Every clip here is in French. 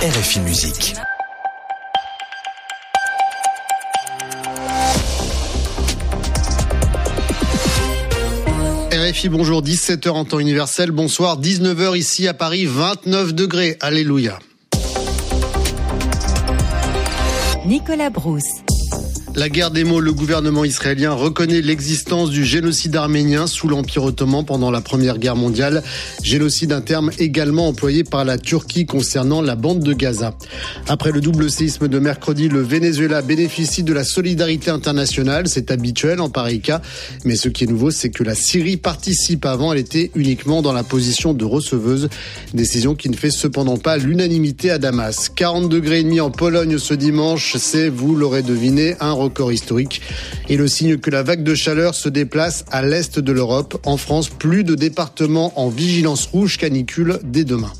RFI Musique. RFI, bonjour, 17h en temps universel, bonsoir, 19h ici à Paris, 29 degrés, alléluia. Nicolas Brousse. La guerre des mots, le gouvernement israélien reconnaît l'existence du génocide arménien sous l'Empire ottoman pendant la Première Guerre mondiale. Génocide, un terme également employé par la Turquie concernant la bande de Gaza. Après le double séisme de mercredi, le Venezuela bénéficie de la solidarité internationale. C'est habituel en pareil cas. Mais ce qui est nouveau, c'est que la Syrie participe. Avant, elle était uniquement dans la position de receveuse. Décision qui ne fait cependant pas l'unanimité à Damas. 40 degrés et demi en Pologne ce dimanche. C'est, vous l'aurez deviné, un record historique et le signe que la vague de chaleur se déplace à l'est de l'Europe. En France, plus de départements en vigilance rouge canicule dès demain.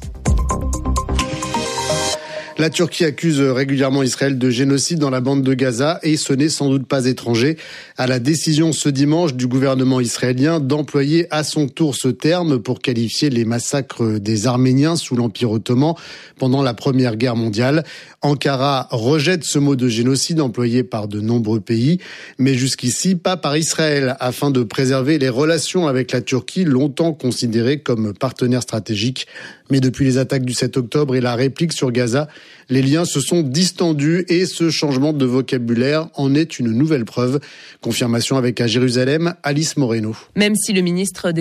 La Turquie accuse régulièrement Israël de génocide dans la bande de Gaza et ce n'est sans doute pas étranger à la décision ce dimanche du gouvernement israélien d'employer à son tour ce terme pour qualifier les massacres des Arméniens sous l'Empire ottoman pendant la Première Guerre mondiale. Ankara rejette ce mot de génocide employé par de nombreux pays, mais jusqu'ici pas par Israël, afin de préserver les relations avec la Turquie, longtemps considérée comme partenaire stratégique. Mais depuis les attaques du 7 octobre et la réplique sur Gaza, les liens se sont distendus et ce changement de vocabulaire en est une nouvelle preuve. Confirmation avec à Jérusalem, Alice Moreno. Même si le ministre des